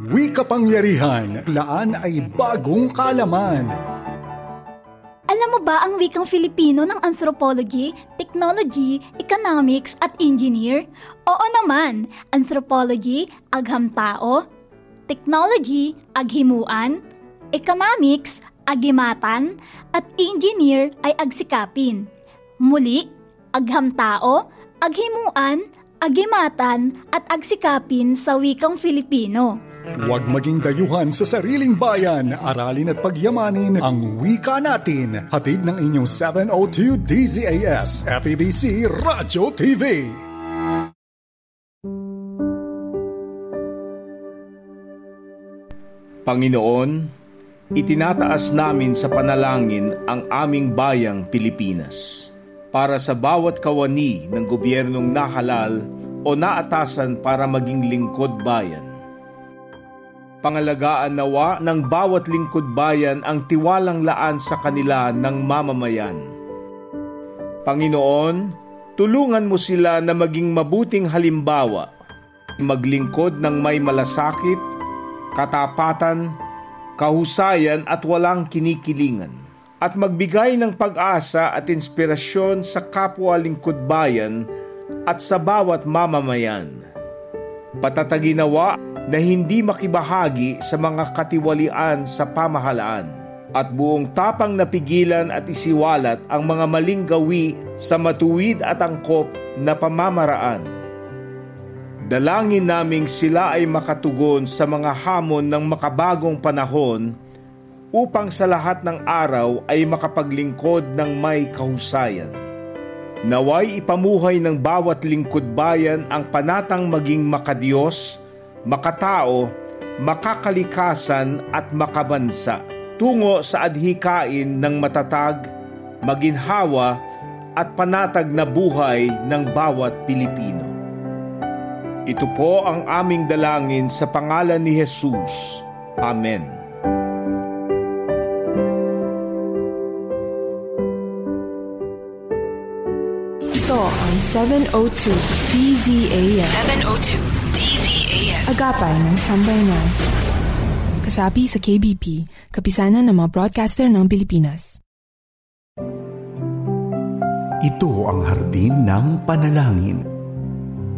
Wika-pangyarihan, laan ay bagong kaalaman. Alam mo ba ang wikang Filipino ng anthropology, technology, economics at engineer? Oo naman, anthropology, agham-tao, technology, aghimuan, economics, agimatan, at engineer ay agsikapin. Muli, agham-tao, aghimuan, agimatan, at agsikapin sa wikang Filipino. Huwag maging dayuhan sa sariling bayan. Aralin at pagyamanin ang wika natin. Hatid ng inyong 702 DZAS FEBC Radyo TV. Panginoon, itinataas namin sa panalangin ang aming bayang Pilipinas para sa bawat kawani ng gobyernong nahalal o naatasan para maging lingkod bayan. Pangalagaan nawa ng bawat lingkod bayan ang tiwalang laan sa kanila ng mamamayan. Panginoon, tulungan mo sila na maging mabuting halimbawa, maglingkod ng may malasakit, katapatan, kahusayan at walang kinikilingan, at magbigay ng pag-asa at inspirasyon sa kapwa lingkod bayan at sa bawat mamamayan. Patatagin nawa na hindi makibahagi sa mga katiwalian sa pamahalaan at buong tapang napigilan at isiwalat ang mga maling gawi sa matuwid at angkop na pamamaraan. Dalangin naming sila ay makatugon sa mga hamon ng makabagong panahon upang sa lahat ng araw ay makapaglingkod ng may kahusayan. Naway ipamuhay ng bawat lingkod bayan ang panatang maging makadiyos, makatao, makakalikasan at makabansa tungo sa adhikain ng matatag, maginhawa at panatag na buhay ng bawat Pilipino. Ito po ang aming dalangin sa pangalan ni Jesus. Amen. Ito ang 702 DZAS. 702 DZAS. Agapay ng Sambayanan. Kasapi sa KBP, kapisanan ng mga broadcaster ng Pilipinas. Ito ang hardin ng panalangin